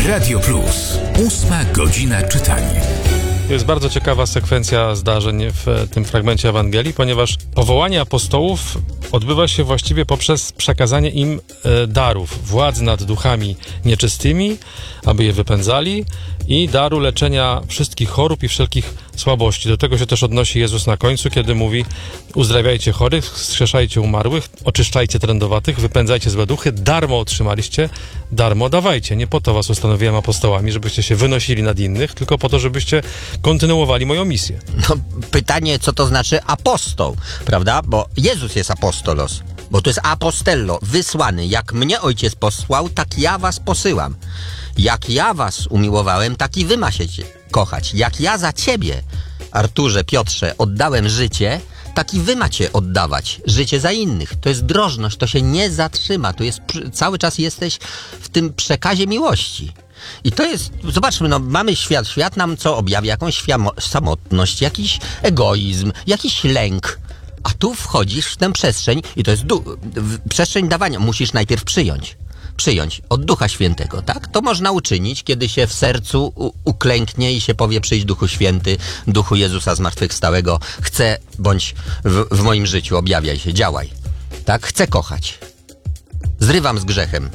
Radio Plus. 8 godzina czytania. To jest bardzo ciekawa sekwencja zdarzeń w tym fragmencie Ewangelii, ponieważ powołanie apostołów odbywa się właściwie poprzez przekazanie im darów, władzy nad duchami nieczystymi, aby je wypędzali, i daru leczenia wszystkich chorób i wszelkich słabości. Do tego się też odnosi Jezus na końcu, kiedy mówi: uzdrawiajcie chorych, wskrzeszajcie umarłych, oczyszczajcie trędowatych, wypędzajcie złe duchy, darmo otrzymaliście, darmo dawajcie. Nie po to was ustanowiłem apostołami, żebyście się wynosili nad innych, tylko po to, żebyście kontynuowali moją misję. No, pytanie, co to znaczy apostoł, prawda? Bo Jezus jest apostolos, bo to jest apostello, wysłany. Jak mnie Ojciec posłał, tak ja was posyłam. Jak ja was umiłowałem, tak i wy macie kochać. Jak ja za ciebie, Arturze, Piotrze, oddałem życie, tak i wy macie oddawać życie za innych. To jest drożność, to się nie zatrzyma. To jest, cały czas jesteś w tym przekazie miłości. I to jest, zobaczmy, no mamy świat nam co objawia? Jakąś samotność, jakiś egoizm, jakiś lęk. A tu wchodzisz w tę przestrzeń i to jest przestrzeń dawania. Musisz najpierw przyjąć od Ducha Świętego, tak? To można uczynić, kiedy się w sercu uklęknie i się powie: przyjdź Duchu Święty, Duchu Jezusa zmartwychwstałego, chcę, bądź w moim życiu, objawiaj się, działaj, tak? Chcę kochać, zrywam z grzechem.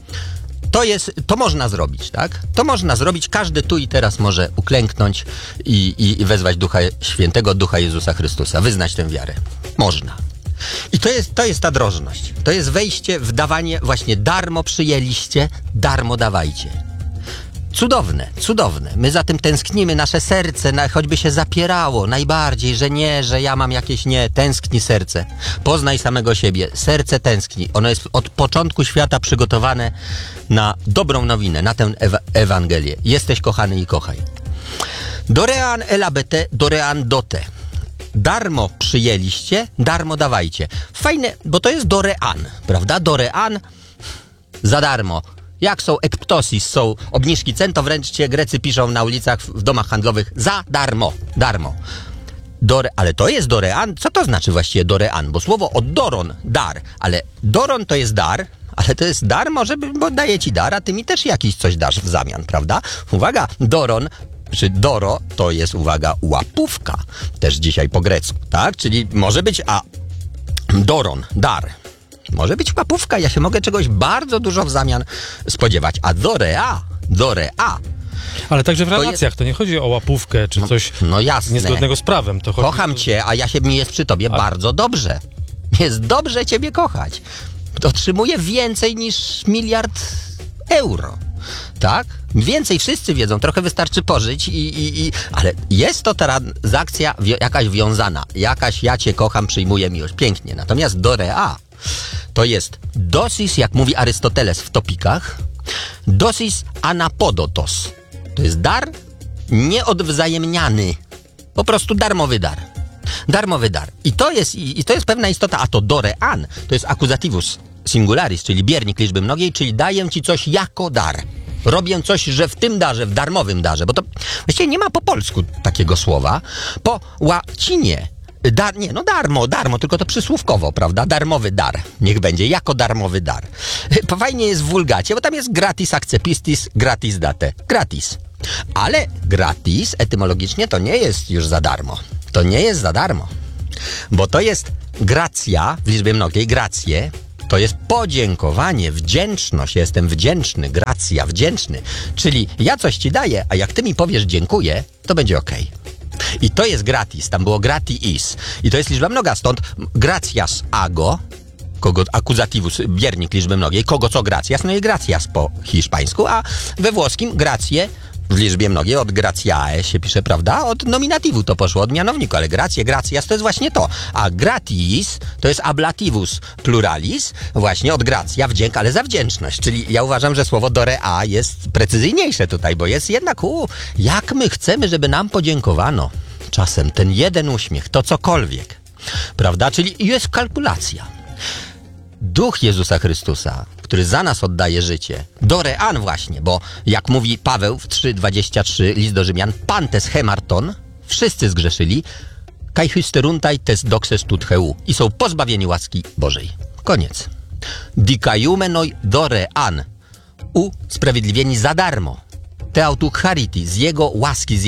To można zrobić, tak? To można zrobić, każdy tu i teraz może uklęknąć i wezwać Ducha Świętego, Ducha Jezusa Chrystusa, wyznać tę wiarę. Można. I to jest ta drożność. To jest wejście w dawanie, właśnie darmo przyjęliście, darmo dawajcie. Cudowne, cudowne. My za tym tęsknimy, nasze serce choćby się zapierało najbardziej, że nie, że ja mam jakieś nie. Tęskni serce. Poznaj samego siebie. Serce tęskni. Ono jest od początku świata przygotowane na dobrą nowinę, na tę Ewangelię. Jesteś kochany i kochaj. Dorean elabete, dorean dote. Darmo przyjęliście, darmo dawajcie. Fajne, bo to jest dorean, prawda? Dorean za darmo. Jak są ekptosis, są obniżki cen, to wręcz Grecy piszą na ulicach, w domach handlowych: za darmo, darmo. Ale to jest dorean. Co to znaczy właściwie dorean? Bo słowo od doron, dar, ale doron to jest dar, ale to jest dar, bo daję ci dar, a ty mi też jakiś coś dasz w zamian, prawda? Uwaga, doron czy doro to jest, uwaga, łapówka. Też dzisiaj po grecku, tak? Czyli może być doron, dar. Może być łapówka, ja się mogę czegoś bardzo dużo w zamian spodziewać. A dorea. Ale także w relacjach to nie chodzi o łapówkę czy coś niezgodnego z prawem. To chodzi... Kocham cię, a mi jest przy tobie bardzo dobrze. Jest dobrze ciebie kochać. Otrzymuję więcej niż 1 miliard euro. Tak? Więcej wszyscy wiedzą, trochę wystarczy pożyć ale jest to transakcja jakaś wiązana. Jakaś ja cię kocham, przyjmuję miłość. Pięknie. Natomiast dorea to jest dosis, jak mówi Arystoteles w Topikach, dosis anapodotos. To jest dar nieodwzajemniany. Po prostu darmowy dar. Darmowy dar. I to jest pewna istota. A to dorean to jest accusativus singularis, czyli biernik liczby mnogiej, czyli daję ci coś jako dar. Robię coś, że w tym darze, w darmowym darze, bo to właściwie nie ma po polsku takiego słowa. Po łacinie darmo, tylko to przysłówkowo, prawda? Darmowy dar. Niech będzie, jako darmowy dar. Fajnie jest w wulgacie, bo tam jest gratis accepistis, gratis date. Gratis. Ale gratis etymologicznie to nie jest już za darmo. To nie jest za darmo. Bo to jest gracja, w liczbie mnogiej, gracje, to jest podziękowanie, wdzięczność. Ja jestem wdzięczny, gracja, wdzięczny. Czyli ja coś ci daję, a jak ty mi powiesz dziękuję, to będzie okej. I to jest gratis, tam było gratis. I to jest liczba mnoga, stąd gratias ago, kogo accusativus, biernik liczby mnogiej, kogo co gratias, no i gratias po hiszpańsku, a we włoskim gracje w liczbie mnogiej od gratiae się pisze, prawda? Od nominativu to poszło, od mianowniku, ale gratias to jest właśnie to. A gratis to jest ablativus pluralis, właśnie od gratia, wdzięk, ale za wdzięczność. Czyli ja uważam, że słowo dorea jest precyzyjniejsze tutaj, bo jest jednak, jak my chcemy, żeby nam podziękowano. Czasem ten jeden uśmiech, to cokolwiek, prawda? Czyli jest kalkulacja. Duch Jezusa Chrystusa, który za nas oddaje życie, dorean właśnie, bo jak mówi Paweł w 3:23, list do Rzymian, pantes hemarton, wszyscy zgrzeszyli, kai hysteruntai tes doxes tut heu, i są pozbawieni łaski Bożej. Koniec. Dikaiumenoi dorean, usprawiedliwieni za darmo. Theautu charity, z jego łaski,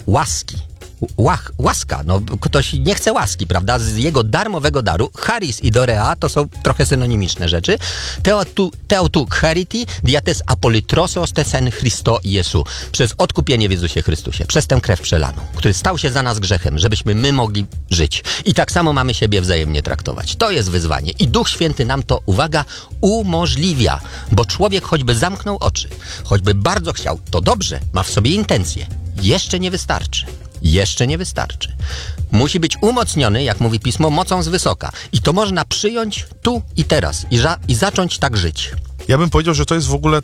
łaska, no ktoś nie chce łaski, prawda? Z jego darmowego daru. Charis i dorea to są trochę synonimiczne rzeczy. Theautu charity, diates apolitrosos tesen Christo Jesu. Przez odkupienie w Jezusie Chrystusie, przez tę krew przelaną, który stał się za nas grzechem, żebyśmy my mogli żyć. I tak samo mamy siebie wzajemnie traktować. To jest wyzwanie. I Duch Święty nam to, uwaga, umożliwia. Bo człowiek choćby zamknął oczy, choćby bardzo chciał, to dobrze, ma w sobie intencje. Jeszcze nie wystarczy. Jeszcze nie wystarczy. Musi być umocniony, jak mówi Pismo, mocą z wysoka. I to można przyjąć tu i teraz. I zacząć tak żyć. Ja bym powiedział, że to jest w ogóle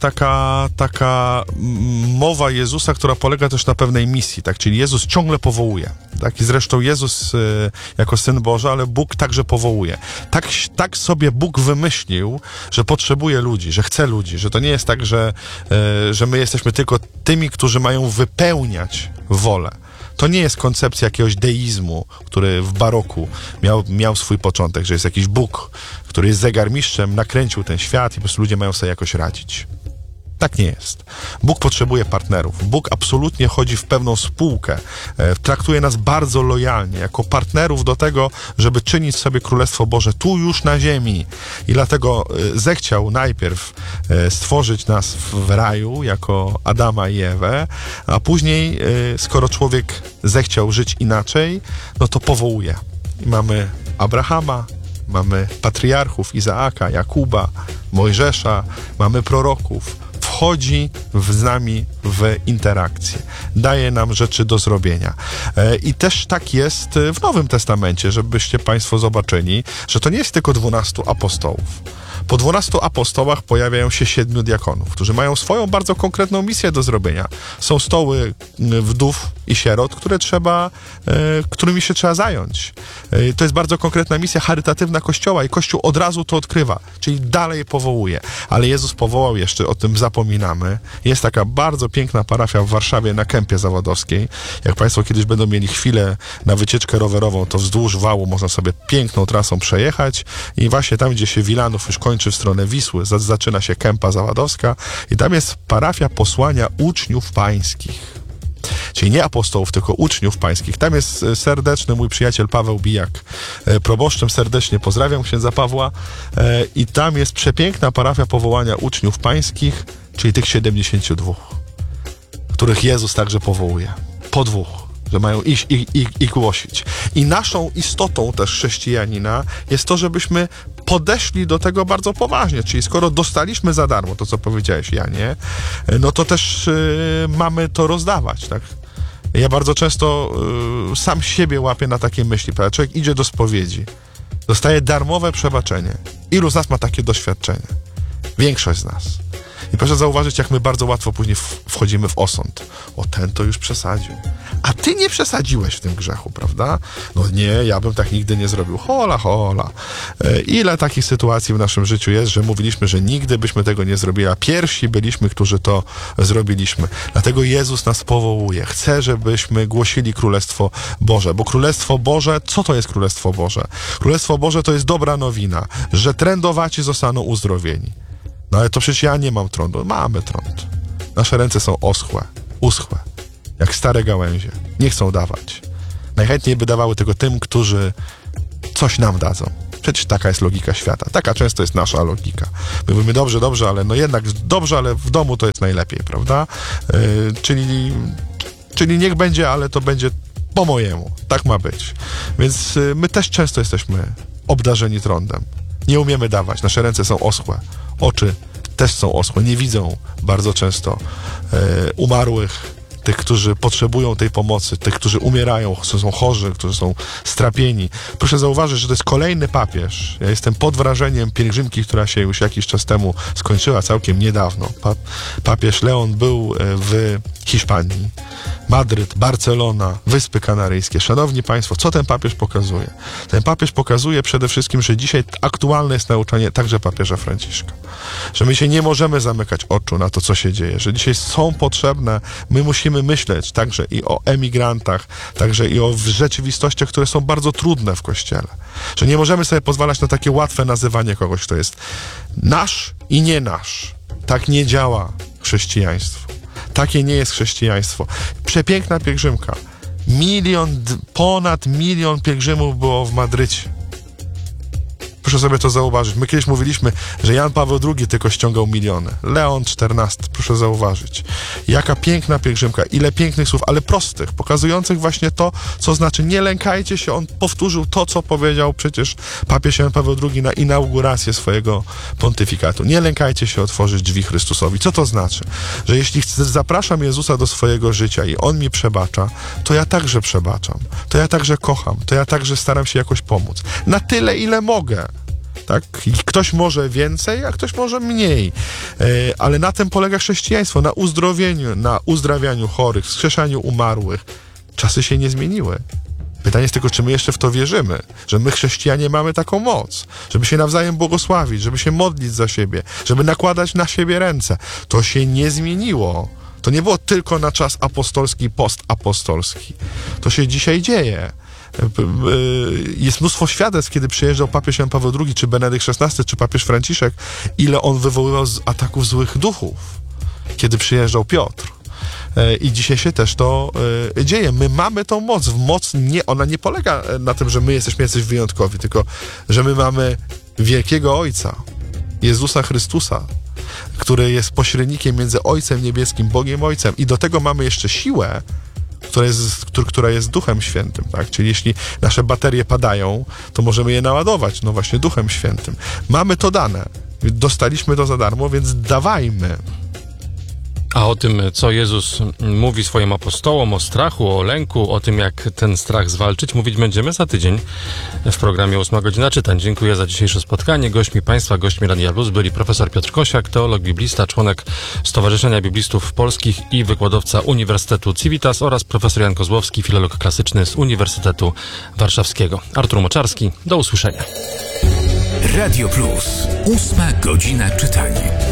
taka mowa Jezusa, która polega też na pewnej misji, tak? Czyli Jezus ciągle powołuje, tak? I zresztą Jezus jako Syn Boży, ale Bóg także powołuje. Tak sobie Bóg wymyślił, że potrzebuje ludzi, że chce ludzi, że to nie jest tak, że my jesteśmy tylko tymi, którzy mają wypełniać wolę. To nie jest koncepcja jakiegoś deizmu, który w baroku miał swój początek, że jest jakiś Bóg, który jest zegarmistrzem, nakręcił ten świat i po prostu ludzie mają sobie jakoś radzić. Tak nie jest. Bóg potrzebuje partnerów. Bóg absolutnie chodzi w pewną spółkę. Traktuje nas bardzo lojalnie, jako partnerów do tego, żeby czynić sobie Królestwo Boże tu już na ziemi. I dlatego zechciał najpierw stworzyć nas w raju, jako Adama i Ewę, a później, skoro człowiek zechciał żyć inaczej, no to powołuje. I mamy Abrahama, mamy patriarchów Izaaka, Jakuba, Mojżesza, mamy proroków. Wchodzi z nami w interakcję. Daje nam rzeczy do zrobienia. I też tak jest w Nowym Testamencie, żebyście Państwo zobaczyli, że to nie jest tylko 12 apostołów. Po 12 apostołach pojawiają się 7 diakonów, którzy mają swoją bardzo konkretną misję do zrobienia. Są stoły wdów i sierot, którymi się trzeba zająć. To jest bardzo konkretna misja charytatywna Kościoła i Kościół od razu to odkrywa, czyli dalej powołuje. Ale Jezus powołał jeszcze, o tym zapominamy. Jest taka bardzo piękna parafia w Warszawie na Kępie Zawodowskiej. Jak Państwo kiedyś będą mieli chwilę na wycieczkę rowerową, to wzdłuż wału można sobie piękną trasą przejechać i właśnie tam, gdzie się Wilanów już kończy w stronę Wisły, zaczyna się Kępa Zawodowska i tam jest parafia posłania uczniów pańskich. Czyli nie apostołów, tylko uczniów pańskich. Tam jest serdeczny mój przyjaciel Paweł Bijak, proboszczem. Serdecznie pozdrawiam księdza Pawła. I tam jest przepiękna parafia powołania uczniów pańskich, czyli tych 72, których Jezus także powołuje. Po 2. Że mają iść i głosić. I naszą istotą też chrześcijanina jest to, żebyśmy podeszli do tego bardzo poważnie. Czyli skoro dostaliśmy za darmo to, co powiedziałeś, Janie, no to też mamy to rozdawać, tak? Ja bardzo często sam siebie łapię na takie myśli. Prawda? Człowiek idzie do spowiedzi, dostaje darmowe przebaczenie. Ilu z nas ma takie doświadczenie? Większość z nas. I proszę zauważyć, jak my bardzo łatwo później wchodzimy w osąd. O, ten to już przesadził. A ty nie przesadziłeś w tym grzechu, prawda? No nie, ja bym tak nigdy nie zrobił. Hola, hola. Ile takich sytuacji w naszym życiu jest, że mówiliśmy, że nigdy byśmy tego nie zrobili, a pierwsi byliśmy, którzy to zrobiliśmy. Dlatego Jezus nas powołuje. Chce, żebyśmy głosili Królestwo Boże. Bo Królestwo Boże, co to jest Królestwo Boże? Królestwo Boże to jest dobra nowina, że trędowaci zostaną uzdrowieni. No ale to przecież ja nie mam trądu. Mamy trąd. Nasze ręce są uschłe, jak stare gałęzie. Nie chcą dawać. Najchętniej by dawały tylko tym, którzy coś nam dadzą. Przecież taka jest logika świata. Taka często jest nasza logika. My mówimy dobrze, ale no jednak dobrze, ale w domu to jest najlepiej, prawda? Czyli niech będzie, ale to będzie po mojemu. Tak ma być. Więc my też często jesteśmy obdarzeni trądem. Nie umiemy dawać. Nasze ręce są oschłe. Oczy też są oschłe. Nie widzą bardzo często umarłych, tych, którzy potrzebują tej pomocy, tych, którzy umierają, którzy są chorzy, którzy są strapieni. Proszę zauważyć, że to jest kolejny papież. Ja jestem pod wrażeniem pielgrzymki, która się już jakiś czas temu skończyła, całkiem niedawno. Papież Leon był w Hiszpanii. Madryt, Barcelona, Wyspy Kanaryjskie. Szanowni Państwo, co ten papież pokazuje? Ten papież pokazuje przede wszystkim, że dzisiaj aktualne jest nauczanie także papieża Franciszka. Że my się nie możemy zamykać oczu na to, co się dzieje. Że dzisiaj są potrzebne, my musimy myśleć także i o emigrantach, także i o rzeczywistościach, które są bardzo trudne w Kościele. Że nie możemy sobie pozwalać na takie łatwe nazywanie kogoś, kto jest nasz i nie nasz. Tak nie działa chrześcijaństwo. Takie nie jest chrześcijaństwo. Przepiękna pielgrzymka. Ponad milion pielgrzymów było w Madrycie. Proszę sobie to zauważyć. My kiedyś mówiliśmy, że Jan Paweł II tylko ściągał miliony. Leon XIV, proszę zauważyć. Jaka piękna pielgrzymka, ile pięknych słów, ale prostych, pokazujących właśnie to, co znaczy nie lękajcie się. On powtórzył to, co powiedział przecież papież Jan Paweł II na inaugurację swojego pontyfikatu. Nie lękajcie się otworzyć drzwi Chrystusowi. Co to znaczy? Że jeśli zapraszam Jezusa do swojego życia i On mi przebacza, to ja także przebaczam. To ja także kocham. To ja także staram się jakoś pomóc. Na tyle, ile mogę. Tak? I ktoś może więcej, a ktoś może mniej. Ale na tym polega chrześcijaństwo. Na uzdrowieniu, na uzdrawianiu chorych, wskrzeszaniu umarłych. Czasy się nie zmieniły. Pytanie jest tylko, czy my jeszcze w to wierzymy, że my chrześcijanie mamy taką moc, żeby się nawzajem błogosławić, żeby się modlić za siebie, żeby nakładać na siebie ręce. To się nie zmieniło. To nie było tylko na czas apostolski, postapostolski. To się dzisiaj dzieje. Jest mnóstwo świadectw, kiedy przyjeżdżał papież Jan Paweł II, czy Benedykt XVI, czy papież Franciszek, ile on wywoływał z ataków złych duchów, kiedy przyjeżdżał Piotr. I dzisiaj się też to dzieje. My mamy tą moc. Ona nie polega na tym, że my jesteśmy jacyś wyjątkowi, tylko że my mamy wielkiego Ojca, Jezusa Chrystusa, który jest pośrednikiem między Ojcem Niebieskim, Bogiem Ojcem. I do tego mamy jeszcze siłę, która jest Duchem Świętym, tak? Czyli jeśli nasze baterie padają, to możemy je naładować, no właśnie Duchem Świętym. Mamy to dane. Dostaliśmy to za darmo, więc dawajmy. A o tym, co Jezus mówi swoim apostołom, o strachu, o lęku, o tym, jak ten strach zwalczyć, mówić będziemy za tydzień w programie 8 godzina czytań. Dziękuję za dzisiejsze spotkanie. Gośćmi Państwa, gośćmi Radia Plus byli profesor Piotr Kosiak, teolog biblista, członek Stowarzyszenia Biblistów Polskich i wykładowca Uniwersytetu Civitas oraz profesor Jan Kozłowski, filolog klasyczny z Uniwersytetu Warszawskiego. Artur Moczarski, do usłyszenia. Radio Plus. 8 godzina czytania.